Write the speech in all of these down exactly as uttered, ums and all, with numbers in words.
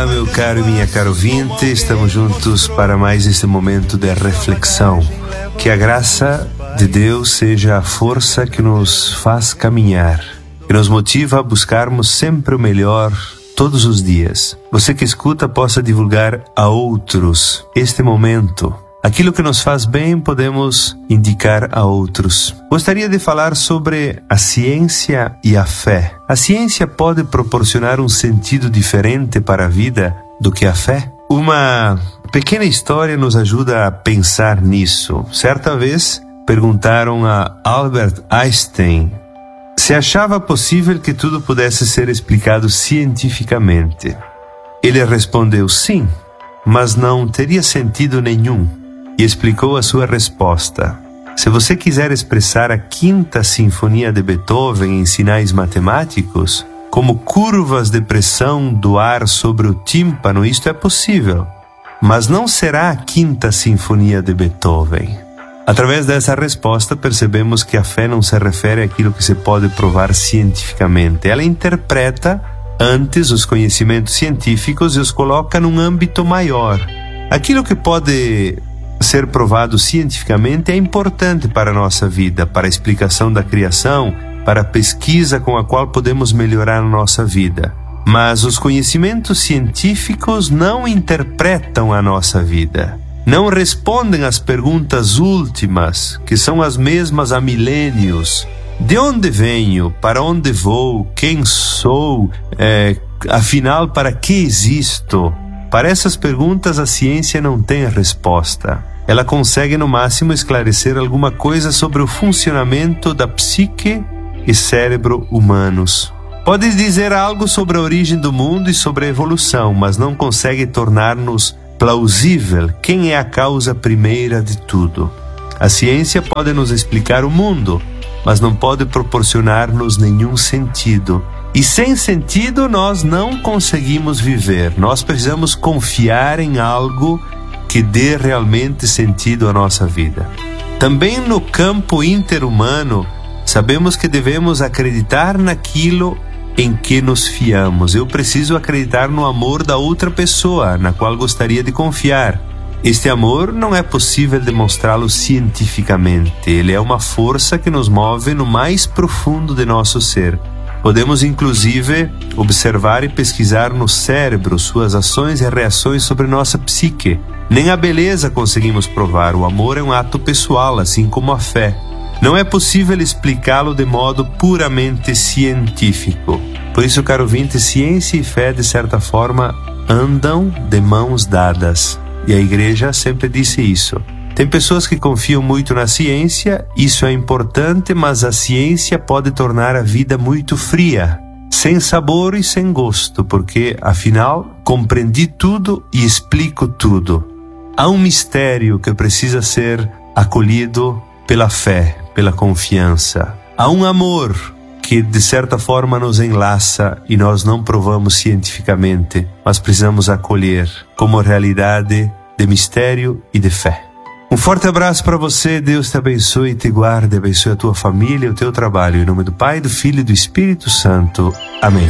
Olá, meu caro e minha caro ouvinte, estamos juntos para mais esse momento de reflexão. Que a graça de Deus seja a força que nos faz caminhar, que nos motiva a buscarmos sempre o melhor todos os dias. Você que escuta possa divulgar a outros este momento. Aquilo que nos faz bem podemos indicar a outros. Gostaria de falar sobre a ciência e a fé. A ciência pode proporcionar um sentido diferente para a vida do que a fé? Uma pequena história nos ajuda a pensar nisso. Certa vez perguntaram a Albert Einstein se achava possível que tudo pudesse ser explicado cientificamente. Ele respondeu sim, mas não teria sentido nenhum. E explicou a sua resposta. Se você quiser expressar a quinta sinfonia de Beethoven em sinais matemáticos, como curvas de pressão do ar sobre o tímpano, isto é possível. Mas não será a quinta sinfonia de Beethoven. Através dessa resposta, percebemos que a fé não se refere àquilo que se pode provar cientificamente. Ela interpreta antes os conhecimentos científicos e os coloca num âmbito maior. Aquilo que pode ser provado cientificamente é importante para a nossa vida, para a explicação da criação, para a pesquisa com a qual podemos melhorar a nossa vida. Mas os conhecimentos científicos não interpretam a nossa vida, não respondem às perguntas últimas, que são as mesmas há milênios. De onde venho? Para onde vou? Quem sou? É, afinal, para que existo? Para essas perguntas a ciência não tem a resposta. Ela consegue no máximo esclarecer alguma coisa sobre o funcionamento da psique e cérebro humanos. Pode dizer algo sobre a origem do mundo e sobre a evolução, mas não consegue tornar-nos plausível quem é a causa primeira de tudo. A ciência pode nos explicar o mundo, mas não pode proporcionar-nos nenhum sentido. E sem sentido nós não conseguimos viver. Nós precisamos confiar em algo que dê realmente sentido à nossa vida. Também no campo interhumano, sabemos que devemos acreditar naquilo em que nos fiamos. Eu preciso acreditar no amor da outra pessoa, na qual gostaria de confiar. Este amor não é possível demonstrá-lo cientificamente. Ele é uma força que nos move no mais profundo de nosso ser. Podemos, inclusive, observar e pesquisar no cérebro suas ações e reações sobre nossa psique. Nem a beleza conseguimos provar. O amor é um ato pessoal, assim como a fé. Não é possível explicá-lo de modo puramente científico. Por isso, caro ouvinte, ciência e fé, de certa forma, andam de mãos dadas. E a igreja sempre disse isso. Tem pessoas que confiam muito na ciência, isso é importante, mas a ciência pode tornar a vida muito fria, sem sabor e sem gosto, porque, afinal, compreendi tudo e explico tudo. Há um mistério que precisa ser acolhido pela fé, pela confiança. Há um amor que, de certa forma, nos enlaça e nós não provamos cientificamente, mas precisamos acolher como realidade de mistério e de fé. Um forte abraço para você, Deus te abençoe e te guarde, abençoe a tua família e o teu trabalho. Em nome do Pai, do Filho e do Espírito Santo. Amém.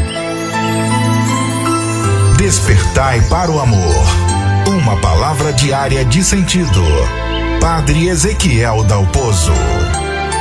Despertai para o amor. Uma palavra diária de sentido. Padre Ezequiel Dalpozo.